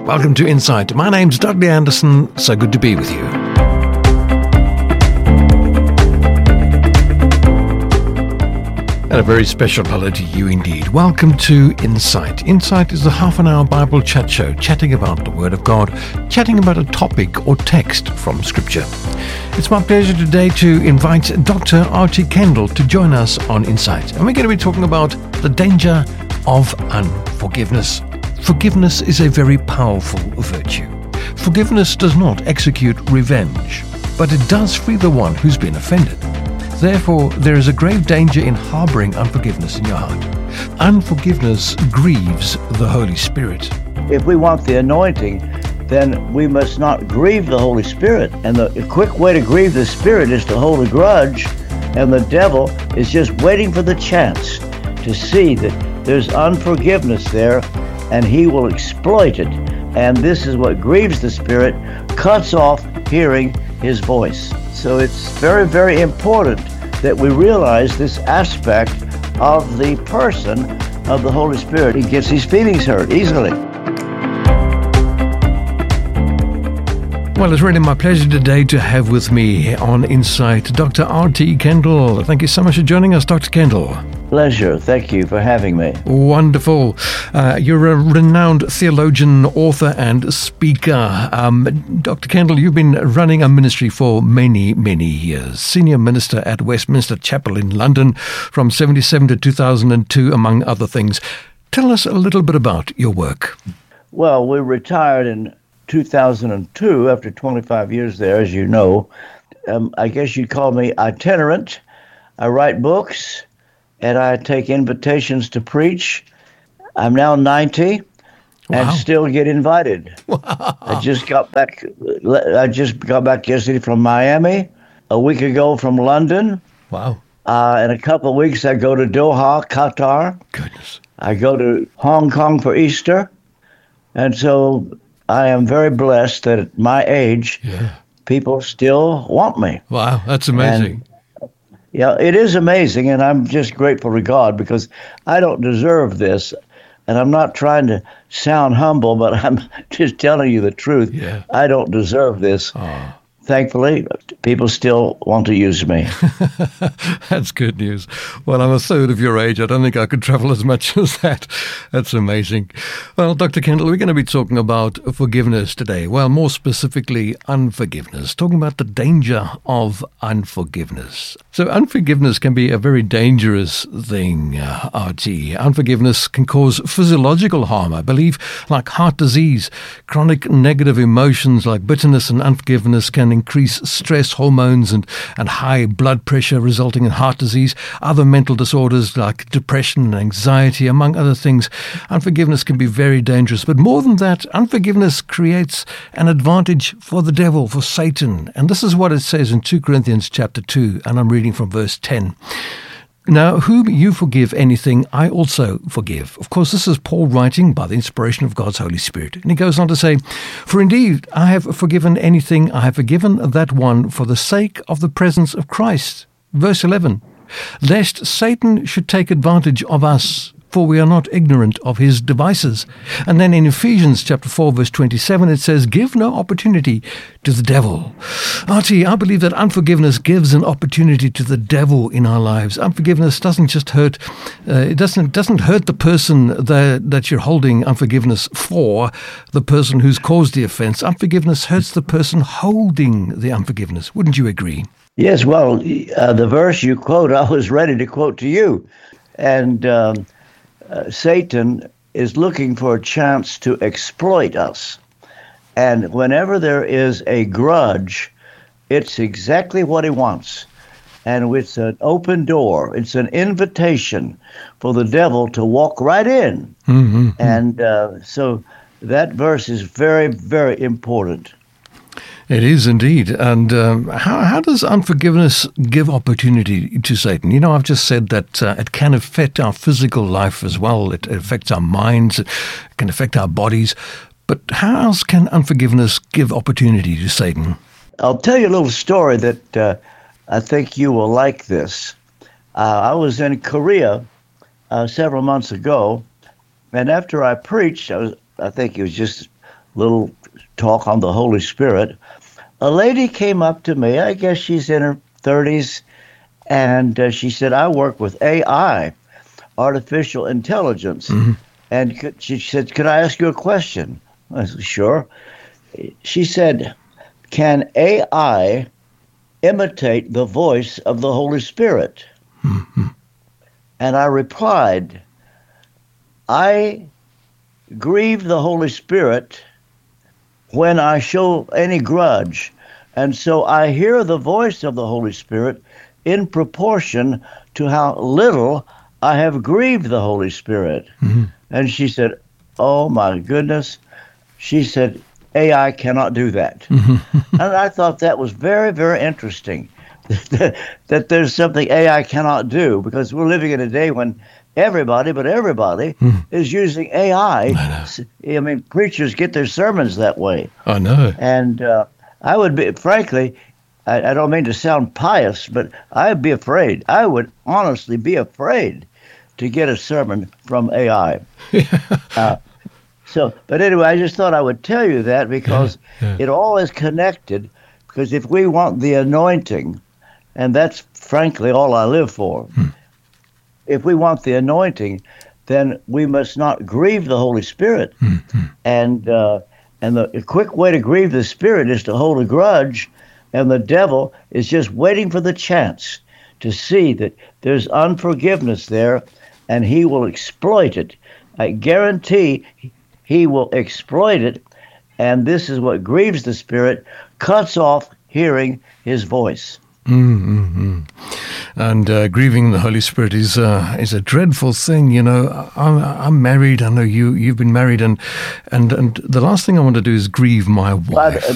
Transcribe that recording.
Welcome to Insight. My name's Dudley Anderson. So good to be with you. And a very special hello to you indeed. Welcome to Insight. Insight is a half-an-hour Bible chat show, chatting about the Word of God, chatting about a topic or text from Scripture. It's my pleasure today to invite Dr. R.T. Kendall to join us on Insight. And we're going to be talking about the danger of unforgiveness. Forgiveness is a very powerful virtue. Forgiveness does not execute revenge, but it does free the one who's been offended. Therefore, there is a grave danger in harboring unforgiveness in your heart. Unforgiveness grieves the Holy Spirit. If we want the anointing, then we must not grieve the Holy Spirit. And the quick way to grieve the Spirit is to hold a grudge, and the devil is just waiting for the chance to see that there's unforgiveness there, and he will exploit it. And this is what grieves the Spirit, cuts off hearing his voice. So it's very, very important that we realize this aspect of the person of the Holy Spirit. He gets his feelings hurt easily. Well, it's really my pleasure today to have with me on Insight Dr. R.T. Kendall. Thank you so much for joining us, Dr. Kendall. Pleasure. Thank you for having me. Wonderful. You're a renowned theologian, author, and speaker. Dr. Kendall, you've been running a ministry for many, many years. Senior minister at Westminster Chapel in London from 1977 to 2002, among other things. Tell us a little bit about your work. Well, we retired in 2002 after 25 years there, as you know. I guess you'd call me itinerant. I write books, and I take invitations to preach. I'm now 90 and still get invited. Wow. I just got back yesterday from Miami, a week ago from London. Wow. In a couple of weeks, I go to Doha, Qatar. Goodness. I go to Hong Kong for Easter. And so I am very blessed that at my age, people still want me. Wow, that's amazing. Yeah, it is amazing, and I'm just grateful to God because I don't deserve this, and I'm not trying to sound humble, but I'm just telling you the truth. Yeah. I don't deserve this. Oh. Thankfully, people still want to use me. That's good news. Well, I'm a third of your age. I don't think I could travel as much as that. That's amazing. Well, Dr. Kendall, we're going to be talking about forgiveness today. Well, more specifically, unforgiveness. Talking about the danger of unforgiveness. So unforgiveness can be a very dangerous thing, RT. Unforgiveness can cause physiological harm, I believe, like heart disease. Chronic negative emotions like bitterness and unforgiveness can increase stress hormones and high blood pressure, resulting in heart disease, other mental disorders like depression and anxiety, among other things. Unforgiveness can be very dangerous. But more than that, unforgiveness creates an advantage for the devil, for Satan. And this is what it says in 2 Corinthians chapter 2, and I'm reading from verse 10. Now, whom you forgive anything, I also forgive. Of course, this is Paul writing by the inspiration of God's Holy Spirit. And he goes on to say, for indeed, I have forgiven anything, I have forgiven that one for the sake of the presence of Christ. Verse 11, lest Satan should take advantage of us, for we are not ignorant of his devices. And then in Ephesians chapter 4, verse 27, it says, give no opportunity to the devil. RT, I believe that unforgiveness gives an opportunity to the devil in our lives. Unforgiveness doesn't just hurt, it doesn't hurt the person that you're holding unforgiveness for, the person who's caused the offense. Unforgiveness hurts the person holding the unforgiveness. Wouldn't you agree? Yes, well, the verse you quote, I was ready to quote to you. And Satan is looking for a chance to exploit us. And whenever there is a grudge, it's exactly what he wants. And it's an open door. It's an invitation for the devil to walk right in. Mm-hmm. And so that verse is very, very important. It is indeed. And how does unforgiveness give opportunity to Satan? You know, I've just said that it can affect our physical life as well. It affects our minds. It can affect our bodies. But how else can unforgiveness give opportunity to Satan? I'll tell you a little story that I think you will like this. I was in Korea several months ago, and after I preached, I think it was just little talk on the Holy Spirit, a lady came up to me. I guess she's in her 30s, and she said, "I work with AI, artificial intelligence." Mm-hmm. And she said, "Could I ask you a question?" I said, "Sure." She said, "Can AI imitate the voice of the Holy Spirit?" Mm-hmm. And I replied, "I grieve the Holy Spirit when I show any grudge. And so I hear the voice of the Holy Spirit in proportion to how little I have grieved the Holy Spirit." Mm-hmm. And she said, "Oh my goodness." She said, "AI cannot do that." Mm-hmm. And I thought that was very, very interesting, that there's something AI cannot do, because we're living in a day when everybody is using AI. I mean, preachers get their sermons that way. I know. And I would be, frankly, I don't mean to sound pious, but I'd be afraid. I would honestly be afraid to get a sermon from AI. But anyway, I just thought I would tell you that, because it all is connected. Because if we want the anointing, and that's frankly all I live for, if we want the anointing, then we must not grieve the Holy Spirit. Mm-hmm. And the quick way to grieve the Spirit is to hold a grudge, and the devil is just waiting for the chance to see that there's unforgiveness there, and he will exploit it. I guarantee he will exploit it, and this is what grieves the Spirit, cuts off hearing his voice. Mm-hmm. And grieving the Holy Spirit is a dreadful thing. You know, I'm married. I know you've been married, and the last thing I want to do is grieve my wife.